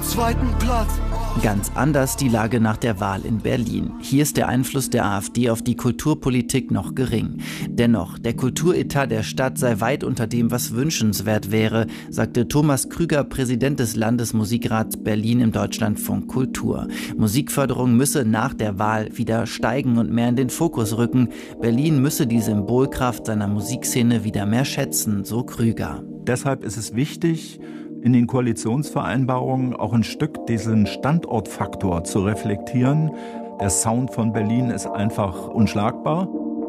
dem zweiten Platz. Ganz anders die Lage nach der Wahl in Berlin. Hier ist der Einfluss der AfD auf die Kulturpolitik noch gering. Dennoch, der Kulturetat der Stadt sei weit unter dem, was wünschenswert wäre, sagte Thomas Krüger, Präsident des Landesmusikrats Berlin im Deutschlandfunk Kultur. Musikförderung müsse nach der Wahl wieder steigen und mehr in den Fokus rücken. Berlin müsse die Symbolkraft seiner Musikszene wieder mehr schätzen, so Krüger. Deshalb ist es wichtig, in den Koalitionsvereinbarungen auch ein Stück diesen Standortfaktor zu reflektieren. Der Sound von Berlin ist einfach unschlagbar.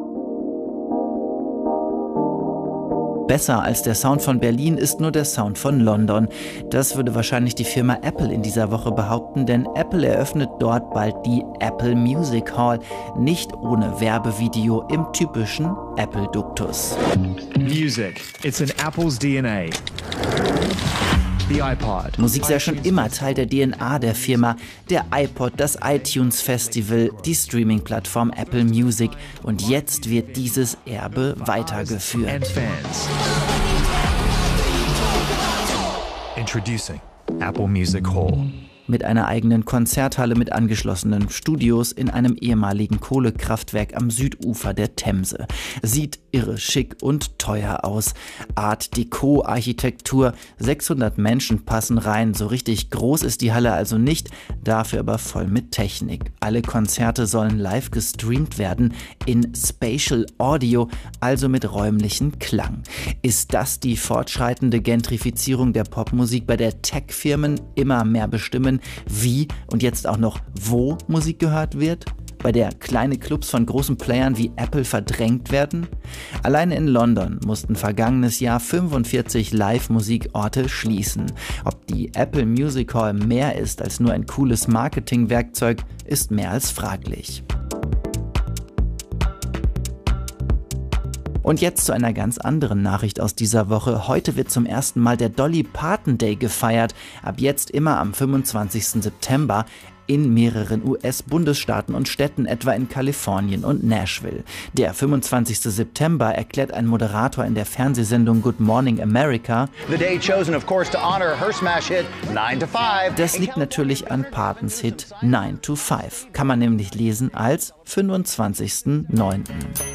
Besser als der Sound von Berlin ist nur der Sound von London. Das würde wahrscheinlich die Firma Apple in dieser Woche behaupten, denn Apple eröffnet dort bald die Apple Music Hall. Nicht ohne Werbevideo im typischen Apple-Duktus. Music, it's in Apple's DNA. The iPod. Musik sei schon immer Teil der DNA der Firma. Der iPod, das iTunes Festival, die Streaming-Plattform Apple Music. Und jetzt wird dieses Erbe weitergeführt. And fans. Introducing Apple Music Hall. Mit einer eigenen Konzerthalle mit angeschlossenen Studios in einem ehemaligen Kohlekraftwerk am Südufer der Themse. Sieht irre schick und teuer aus. Art Deco Architektur, 600 Menschen passen rein. So richtig groß ist die Halle also nicht, dafür aber voll mit Technik. Alle Konzerte sollen live gestreamt werden in Spatial Audio, also mit räumlichem Klang. Ist das die fortschreitende Gentrifizierung der Popmusik, bei der Tech-Firmen immer mehr bestimmen, wie und jetzt auch noch wo Musik gehört wird? Bei der kleine Clubs von großen Playern wie Apple verdrängt werden? Alleine in London mussten vergangenes Jahr 45 Live-Musikorte schließen. Ob die Apple Music Hall mehr ist als nur ein cooles Marketingwerkzeug, ist mehr als fraglich. Und jetzt zu einer ganz anderen Nachricht aus dieser Woche. Heute wird zum ersten Mal der Dolly Parton Day gefeiert. Ab jetzt immer am 25. September in mehreren US-Bundesstaaten und Städten, etwa in Kalifornien und Nashville. Der 25. September erklärt ein Moderator in der Fernsehsendung Good Morning America. The day chosen, of course, to honor her smash hit 9 to 5. Das liegt natürlich an Partons Hit 9 to 5. Kann man nämlich lesen als 25.09.